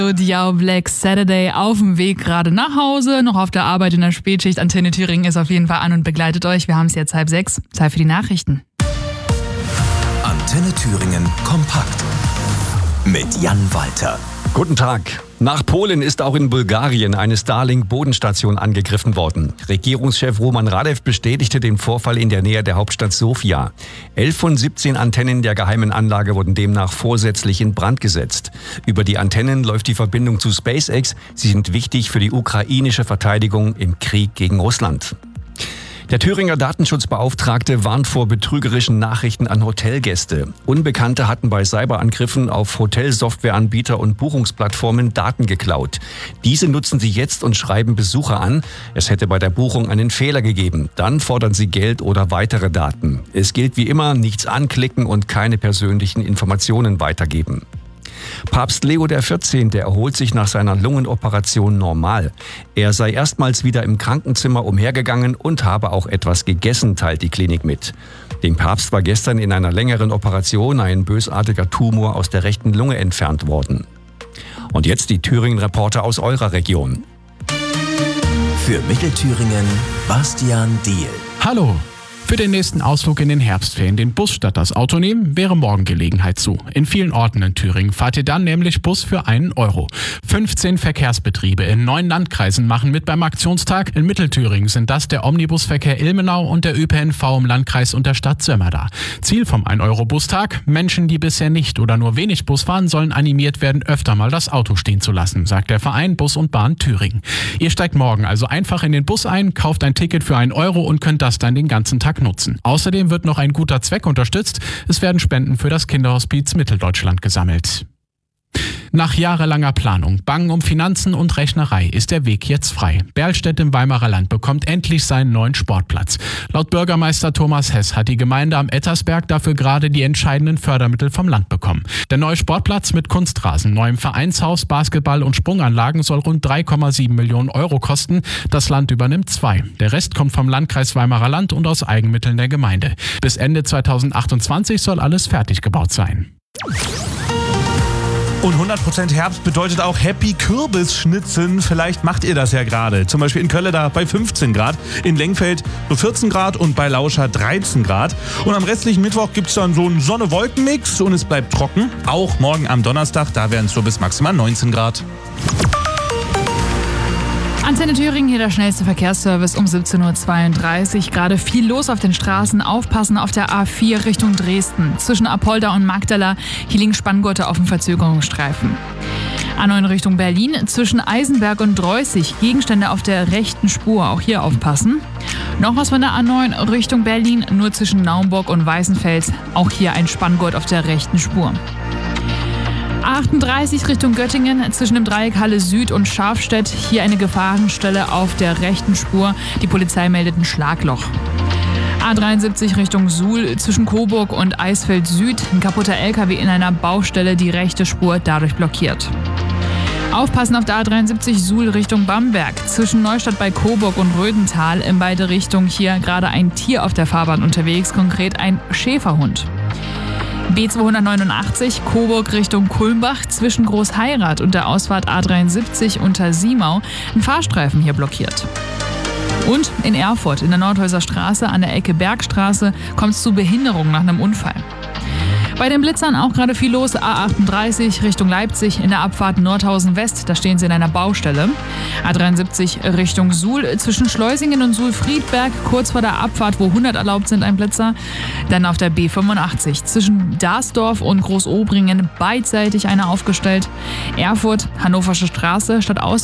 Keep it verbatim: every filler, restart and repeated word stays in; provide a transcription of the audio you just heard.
Diao Black Saturday auf dem Weg gerade nach Hause, noch auf der Arbeit in der Spätschicht. Antenne Thüringen ist auf jeden Fall an und begleitet euch. Wir haben es jetzt halb sechs. Zeit für die Nachrichten. Antenne Thüringen kompakt mit Jan Walter. Guten Tag. Nach Polen ist auch in Bulgarien eine Starlink-Bodenstation angegriffen worden. Regierungschef Roman Radev bestätigte den Vorfall in der Nähe der Hauptstadt Sofia. Elf von siebzehn Antennen der geheimen Anlage wurden demnach vorsätzlich in Brand gesetzt. Über die Antennen läuft die Verbindung zu SpaceX. Sie sind wichtig für die ukrainische Verteidigung im Krieg gegen Russland. Der Thüringer Datenschutzbeauftragte warnt vor betrügerischen Nachrichten an Hotelgäste. Unbekannte hatten bei Cyberangriffen auf Hotelsoftwareanbieter und Buchungsplattformen Daten geklaut. Diese nutzen sie jetzt und schreiben Besucher an, es hätte bei der Buchung einen Fehler gegeben. Dann fordern sie Geld oder weitere Daten. Es gilt wie immer, nichts anklicken und keine persönlichen Informationen weitergeben. Papst Leo der vierzehnte erholt sich nach seiner Lungenoperation normal. Er sei erstmals wieder im Krankenzimmer umhergegangen und habe auch etwas gegessen, teilt die Klinik mit. Dem Papst war gestern in einer längeren Operation ein bösartiger Tumor aus der rechten Lunge entfernt worden. Und jetzt die Thüringen-Reporter aus eurer Region. Für Mittelthüringen Bastian Diehl. Hallo! Für den nächsten Ausflug in den Herbstferien den Bus statt das Auto nehmen, wäre morgen Gelegenheit zu. In vielen Orten in Thüringen fahrt ihr dann nämlich Bus für einen Euro. fünfzehn Verkehrsbetriebe in neun Landkreisen machen mit beim Aktionstag. In Mittelthüringen sind das der Omnibusverkehr Ilmenau und der Ö P N V im Landkreis und der Stadt Sömmerda. Ziel vom ein Euro Bustag: Menschen, die bisher nicht oder nur wenig Bus fahren, sollen animiert werden, öfter mal das Auto stehen zu lassen, sagt der Verein Bus und Bahn Thüringen. Ihr steigt morgen also einfach in den Bus ein, kauft ein Ticket für einen Euro und könnt das dann den ganzen Tag nutzen. Außerdem wird noch ein guter Zweck unterstützt. Es werden Spenden für das Kinderhospiz Mitteldeutschland gesammelt. Nach jahrelanger Planung, Bangen um Finanzen und Rechnerei ist der Weg jetzt frei. Berlstedt im Weimarer Land bekommt endlich seinen neuen Sportplatz. Laut Bürgermeister Thomas Hess hat die Gemeinde am Ettersberg dafür gerade die entscheidenden Fördermittel vom Land bekommen. Der neue Sportplatz mit Kunstrasen, neuem Vereinshaus, Basketball- und Sprunganlagen soll rund drei Komma sieben Millionen Euro kosten. Das Land übernimmt zwei. Der Rest kommt vom Landkreis Weimarer Land und aus Eigenmitteln der Gemeinde. Bis Ende zweitausendachtundzwanzig soll alles fertig gebaut sein. Und hundert Prozent Herbst bedeutet auch Happy Kürbisschnitzen. Vielleicht macht ihr das ja gerade. Zum Beispiel in Kölle da bei fünfzehn Grad, in Lengfeld so vierzehn Grad und bei Lauscher dreizehn Grad. Und am restlichen Mittwoch gibt es dann so einen Sonne-Wolken-Mix und es bleibt trocken. Auch morgen am Donnerstag, da werden es so bis maximal neunzehn Grad. Antenne Thüringen, hier der schnellste Verkehrsservice um siebzehn Uhr zweiunddreißig. Gerade viel los auf den Straßen. Aufpassen auf der A vier Richtung Dresden. Zwischen Apolda und Magdala. Hier liegen Spanngurte auf dem Verzögerungsstreifen. A neun Richtung Berlin. Zwischen Eisenberg und Dreußig. Gegenstände auf der rechten Spur. Auch hier aufpassen. Noch was von der A neun Richtung Berlin. Nur zwischen Naumburg und Weißenfels. Auch hier ein Spanngurt auf der rechten Spur. A achtunddreißig Richtung Göttingen, zwischen dem Dreieck Halle Süd und Scharfstedt. Hier eine Gefahrenstelle auf der rechten Spur. Die Polizei meldet ein Schlagloch. A dreiundsiebzig Richtung Suhl, zwischen Coburg und Eisfeld Süd. Ein kaputter L K W in einer Baustelle, die rechte Spur dadurch blockiert. Aufpassen auf der A dreiundsiebzig Suhl Richtung Bamberg. Zwischen Neustadt bei Coburg und Rödental in beide Richtungen hier gerade ein Tier auf der Fahrbahn unterwegs, konkret ein Schäferhund. B zweihundertneunundachtzig, Coburg Richtung Kulmbach, zwischen Großheirath und der Ausfahrt A dreiundsiebzig unter Siemau, ein Fahrstreifen hier blockiert. Und in Erfurt, in der Nordhäuser Straße an der Ecke Bergstraße, kommt es zu Behinderungen nach einem Unfall. Bei den Blitzern auch gerade viel los. A achtunddreißig Richtung Leipzig in der Abfahrt Nordhausen West, da stehen sie in einer Baustelle. A dreiundsiebzig Richtung Suhl, zwischen Schleusingen und Suhl-Friedberg, kurz vor der Abfahrt, wo hundert erlaubt sind, ein Blitzer. Dann auf der B fünfundachtzig, zwischen Dasdorf und Großobringen, beidseitig einer aufgestellt. Erfurt, Hannoversche Straße, statt Aus